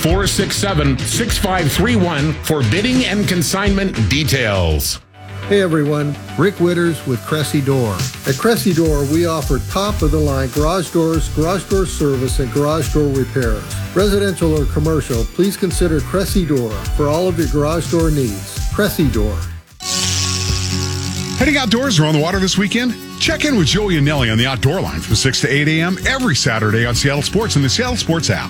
467-6531 for bidding and consignment details. Hey everyone, Rick Witters with Cressy Door. At Cressy Door, we offer top-of-the-line garage doors, garage door service, and garage door repairs. Residential or commercial, please consider Cressy Door for all of your garage door needs. Cressy Door. Heading outdoors or on the water this weekend? Check in with Joey and Nelly on the Outdoor Line from 6 to 8 a.m. every Saturday on Seattle Sports and the Seattle Sports app.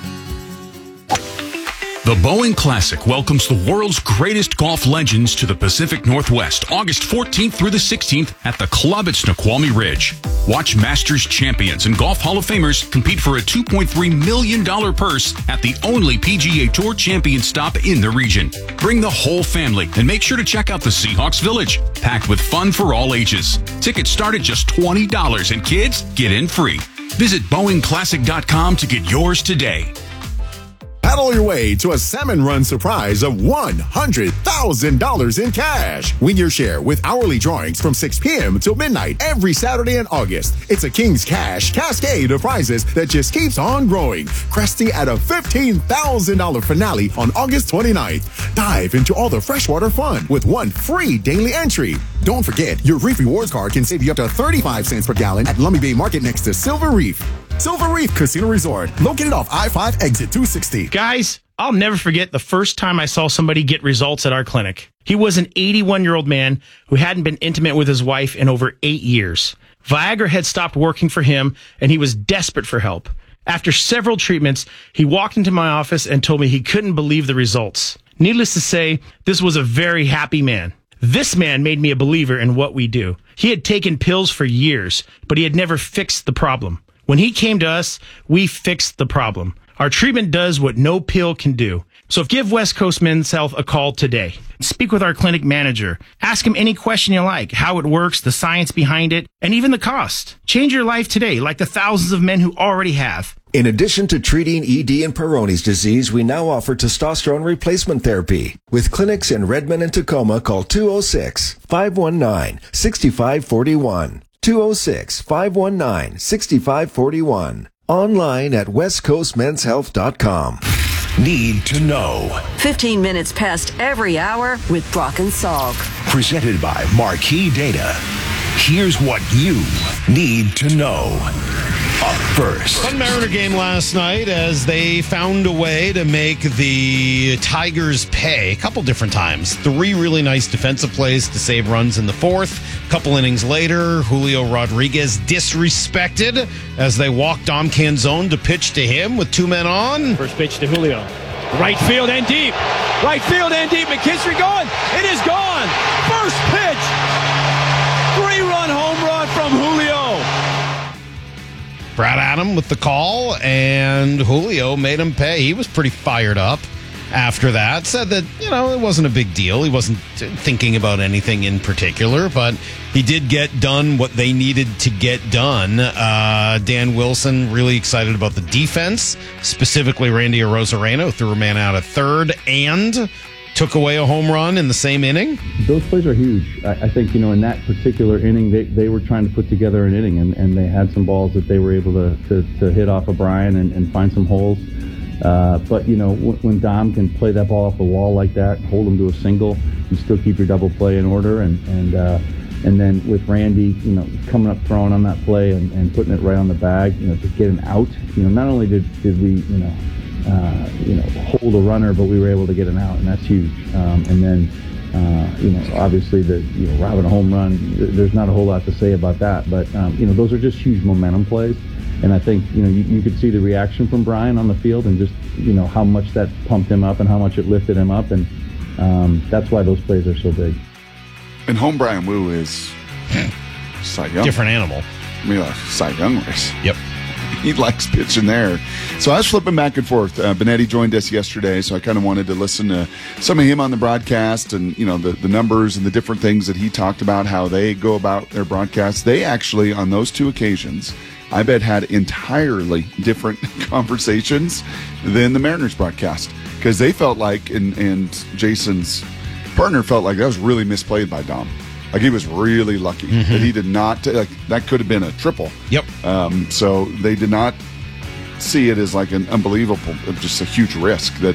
The Boeing Classic welcomes the world's greatest golf legends to the Pacific Northwest, August 14th through the 16th at the club at Snoqualmie Ridge. Watch Masters champions and Golf Hall of Famers compete for a $2.3 million purse at the only PGA Tour champion stop in the region. Bring the whole family and make sure to check out the Seahawks Village, packed with fun for all ages. Tickets start at just $20 and kids get in free. Visit BoeingClassic.com to get yours today. Paddle your way to a salmon run surprise of $100,000 in cash. Win your share with hourly drawings from 6 p.m. till midnight every Saturday in August. It's a King's Cash cascade of prizes that just keeps on growing, cresting at a $15,000 finale on August 29th. Dive into all the freshwater fun with one free daily entry. Don't forget, your Reef Rewards card can save you up to 35 cents per gallon at Lummi Bay Market next to Silver Reef. Silver Reef Casino Resort, located off I-5 exit 260. Guys, I'll never forget the first time I saw somebody get results at our clinic. He was an 81-year-old man who hadn't been intimate with his wife in over 8 years. Viagra had stopped working for him, and he was desperate for help. After several treatments, he walked into my office and told me he couldn't believe the results. Needless to say, this was a very happy man. This man made me a believer in what we do. He had taken pills for years, but he had never fixed the problem. When he came to us, we fixed the problem. Our treatment does what no pill can do. So give West Coast Men's Health a call today. Speak with our clinic manager. Ask him any question you like, how it works, the science behind it, and even the cost. Change your life today, like the thousands of men who already have. In addition to treating ED and Peyronie's disease, we now offer testosterone replacement therapy. With clinics in Redmond and Tacoma, call 206-519-6541. 206-519-6541. Online at westcoastmenshealth.com. Need to know. 15 minutes past every hour with Brock and Salk. Presented by Marquee Data. Here's what you need to know. Up first. Fun Mariner game last night as they found a way to make the Tigers pay a couple different times. 3 really nice defensive plays to save runs in the fourth. A couple innings later, Julio Rodriguez disrespected as they walked Dom Canzone to pitch to him with 2 men on. First pitch to Julio. Right field and deep. Right field and deep. McKinstry going. It is gone. First pitch. 3-run home run from Julio. Brad Adam with the call, and Julio made him pay. He was pretty fired up after that. Said that, it wasn't a big deal. He wasn't thinking about anything in particular, but he did get done what they needed to get done. Dan Wilson really excited about the defense, specifically Randy Arozarena, who threw a man out at third and took away a home run in the same inning. Those plays are huge. I think, in that particular inning, they were trying to put together an inning, and they had some balls that they were able to hit off of Brian and find some holes. But, when Dom can play that ball off the wall like that, hold him to a single, you still keep your double play in order. And then with Randy, coming up throwing on that play and putting it right on the bag, to get an out. Not only did we, hold a runner, but we were able to get an out, and that's huge. And then, obviously robbing a home run, there's not a whole lot to say about that, but, those are just huge momentum plays. And I think, you could see the reaction from Brian on the field and just, how much that pumped him up and how much it lifted him up. And that's why those plays are so big. And home Brian Wu is Cy Young. Different animal. Cy Young race. Yep. He likes pitching there. So I was flipping back and forth. Benetti joined us yesterday, so I kind of wanted to listen to some of him on the broadcast and, the numbers and the different things that he talked about, how they go about their broadcasts. They actually, on those 2 occasions, I bet had entirely different conversations than the Mariners broadcast, because they felt like, and Jason's partner felt like that was really misplayed by Dom. Like, he was really lucky that he did not that could have been a triple. Yep. So they did not see it as like an unbelievable, just a huge risk that